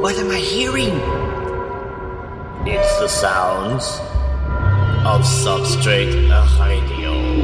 What am I hearing? It's the sounds of Substrate Radio.